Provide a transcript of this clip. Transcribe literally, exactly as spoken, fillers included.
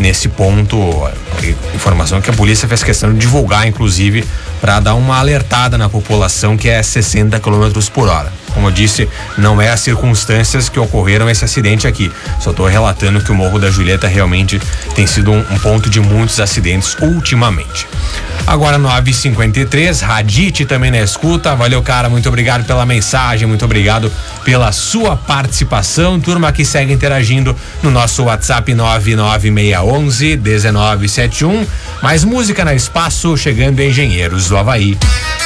nesse ponto, informação que a polícia fez questão de divulgar, inclusive, para dar uma alertada na população, que é sessenta quilômetros por hora. Como eu disse, não é as circunstâncias que ocorreram esse acidente aqui. Só estou relatando que o Morro da Julieta realmente tem sido um, um ponto de muitos acidentes ultimamente. Agora nove e cinquenta e três, Radite também na escuta. Valeu, cara, muito obrigado pela mensagem, muito obrigado pela sua participação. Turma que segue interagindo no nosso WhatsApp nove nove seis um um, um nove sete um. Mais música na Espaço, chegando Engenheiros do Havaí.